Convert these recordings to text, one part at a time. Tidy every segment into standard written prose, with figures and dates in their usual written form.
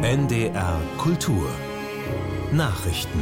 NDR Kultur Nachrichten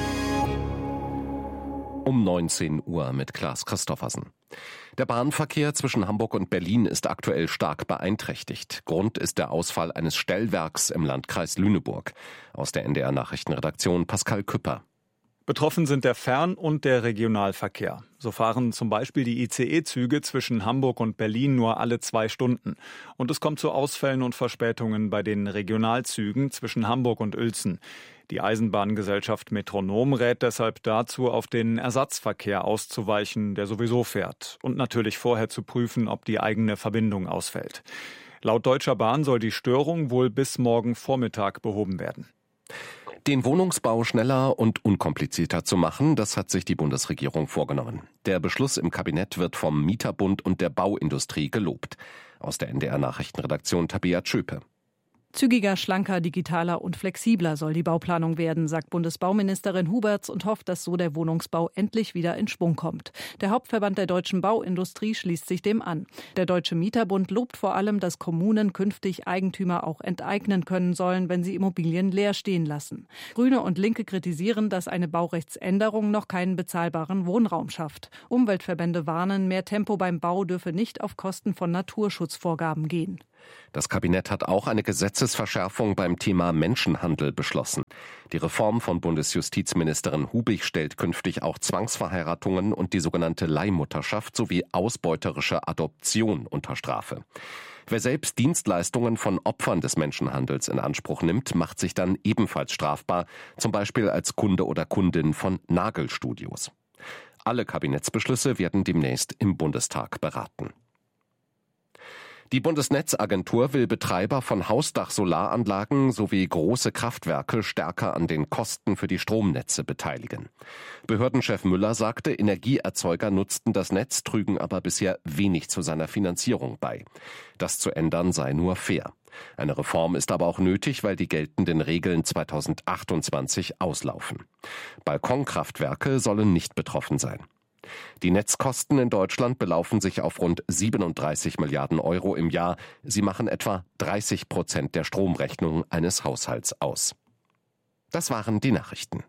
Um 19 Uhr mit Klaas Christoffersen. Der Bahnverkehr zwischen Hamburg und Berlin ist aktuell stark beeinträchtigt. Grund ist der Ausfall eines Stellwerks im Landkreis Lüneburg. Aus der NDR Nachrichtenredaktion Pascal Küpper. Betroffen sind der Fern- und der Regionalverkehr. So fahren zum Beispiel die ICE-Züge zwischen Hamburg und Berlin nur alle 2 Stunden. Und es kommt zu Ausfällen und Verspätungen bei den Regionalzügen zwischen Hamburg und Uelzen. Die Eisenbahngesellschaft Metronom rät deshalb dazu, auf den Ersatzverkehr auszuweichen, der sowieso fährt. Und natürlich vorher zu prüfen, ob die eigene Verbindung ausfällt. Laut Deutscher Bahn soll die Störung wohl bis morgen Vormittag behoben werden. Den Wohnungsbau schneller und unkomplizierter zu machen, das hat sich die Bundesregierung vorgenommen. Der Beschluss im Kabinett wird vom Mieterbund und der Bauindustrie gelobt. Aus der NDR Nachrichtenredaktion Tabea Tschöpe. Zügiger, schlanker, digitaler und flexibler soll die Bauplanung werden, sagt Bundesbauministerin Huberts und hofft, dass so der Wohnungsbau endlich wieder in Schwung kommt. Der Hauptverband der deutschen Bauindustrie schließt sich dem an. Der Deutsche Mieterbund lobt vor allem, dass Kommunen künftig Eigentümer auch enteignen können sollen, wenn sie Immobilien leer stehen lassen. Grüne und Linke kritisieren, dass eine Baurechtsänderung noch keinen bezahlbaren Wohnraum schafft. Umweltverbände warnen, mehr Tempo beim Bau dürfe nicht auf Kosten von Naturschutzvorgaben gehen. Das Kabinett hat auch eine Gesetzesverschärfung beim Thema Menschenhandel beschlossen. Die Reform von Bundesjustizministerin Hubig stellt künftig auch Zwangsverheiratungen und die sogenannte Leihmutterschaft sowie ausbeuterische Adoption unter Strafe. Wer selbst Dienstleistungen von Opfern des Menschenhandels in Anspruch nimmt, macht sich dann ebenfalls strafbar, zum Beispiel als Kunde oder Kundin von Nagelstudios. Alle Kabinettsbeschlüsse werden demnächst im Bundestag beraten. Die Bundesnetzagentur will Betreiber von Hausdach-Solaranlagen sowie große Kraftwerke stärker an den Kosten für die Stromnetze beteiligen. Behördenchef Müller sagte, Energieerzeuger nutzten das Netz, trügen aber bisher wenig zu seiner Finanzierung bei. Das zu ändern sei nur fair. Eine Reform ist aber auch nötig, weil die geltenden Regeln 2028 auslaufen. Balkonkraftwerke sollen nicht betroffen sein. Die Netzkosten in Deutschland belaufen sich auf rund 37 Milliarden Euro im Jahr. Sie machen etwa 30% der Stromrechnung eines Haushalts aus. Das waren die Nachrichten.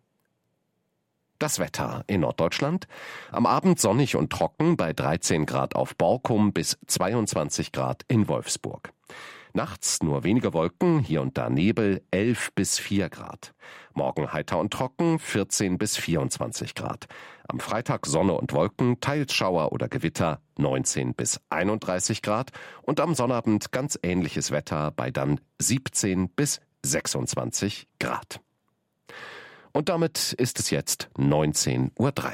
Das Wetter in Norddeutschland. Am Abend sonnig und trocken bei 13 Grad auf Borkum bis 22 Grad in Wolfsburg. Nachts nur wenige Wolken, hier und da Nebel, 11 bis 4 Grad. Morgen heiter und trocken, 14 bis 24 Grad. Am Freitag Sonne und Wolken, teils Schauer oder Gewitter, 19 bis 31 Grad. Und am Sonnabend ganz ähnliches Wetter bei dann 17 bis 26 Grad. Und damit ist es jetzt 19:03 Uhr.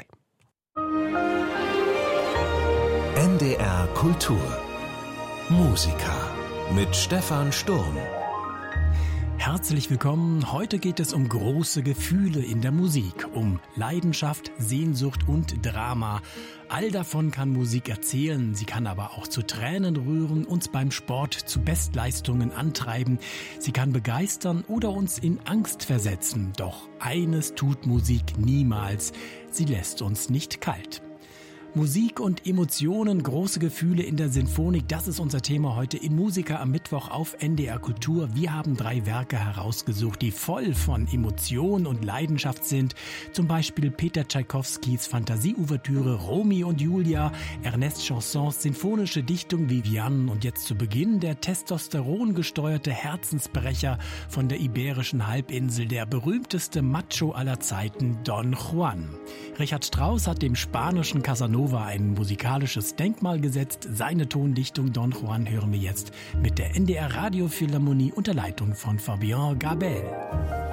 NDR Kultur Musiker mit Stefan Sturm. Herzlich willkommen. Heute geht es um große Gefühle in der Musik, um Leidenschaft, Sehnsucht und Drama. All davon kann Musik erzählen, sie kann aber auch zu Tränen rühren, uns beim Sport zu Bestleistungen antreiben. Sie kann begeistern oder uns in Angst versetzen. Doch eines tut Musik niemals, sie lässt uns nicht kalt. Musik und Emotionen, große Gefühle in der Sinfonik, das ist unser Thema heute in Musiker am Mittwoch auf NDR Kultur. Wir haben 3 Werke herausgesucht, die voll von Emotion und Leidenschaft sind. Zum Beispiel Peter Tschaikowskis Fantasie-Ouvertüre Romy und Julia, Ernest Chansons sinfonische Dichtung Viviane und jetzt zu Beginn der testosterongesteuerte Herzensbrecher von der Iberischen Halbinsel, der berühmteste Macho aller Zeiten, Don Juan. Richard Strauss hat dem spanischen Casanova ein musikalisches Denkmal gesetzt. Seine Tondichtung Don Juan hören wir jetzt mit der NDR Radiophilharmonie unter Leitung von Fabien Gabel.